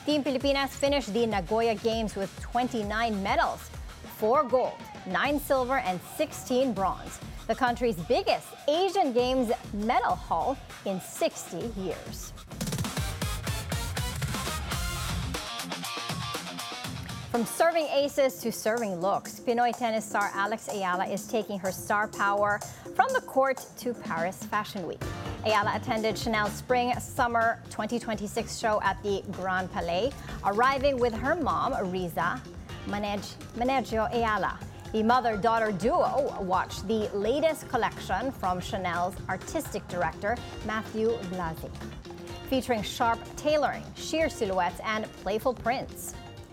Team Pilipinas finished the Nagoya Games with 29 medals, 4 gold, 9 silver, and 16 bronze. The country's biggest Asian Games medal haul in 60 years. From serving aces to serving looks, Pinoy tennis star Alex Ayala is taking her star power from the court to Paris Fashion Week. Ayala attended Chanel's Spring-Summer 2026 show at the Grand Palais, arriving with her mom, Riza Manegio Ayala. The mother-daughter duo watched the latest collection from Chanel's artistic director, Matthew Blasi, featuring sharp tailoring, sheer silhouettes, and playful prints.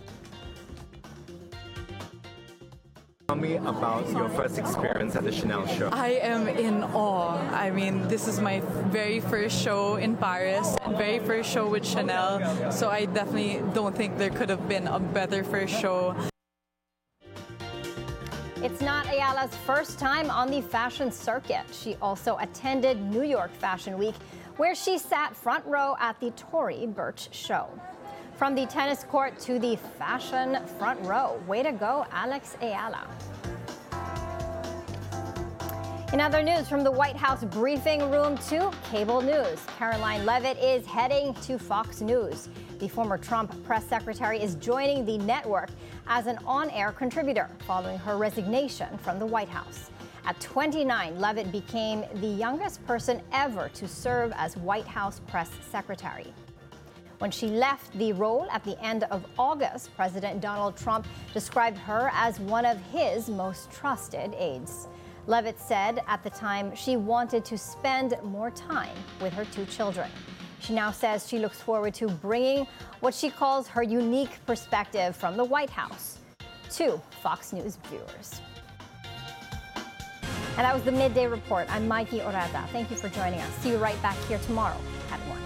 Tell me about your first experience at the Chanel show. I am in awe. I mean, this is my very first show in Paris, very first show with Chanel, so I definitely don't think there could have been a better first show. It's not Ayala's first time on the fashion circuit. She also attended New York Fashion Week, where she sat front row at the Tory Burch show. From the tennis court to the fashion front row. Way to go, Alex Ayala. In other news, from the White House briefing room to cable news, Caroline Leavitt is heading to Fox News. The former Trump press secretary is joining the network as an on-air contributor following her resignation from the White House. At 29, Leavitt became the youngest person ever to serve as White House press secretary. When she left the role at the end of August, President Donald Trump described her as one of his most trusted aides. Leavitt said at the time she wanted to spend more time with her 2 children. She now says she looks forward to bringing what she calls her unique perspective from the White House to Fox News viewers. And that was the Midday Report. I'm Mikey Orata. Thank you for joining us. See you right back here tomorrow at 1.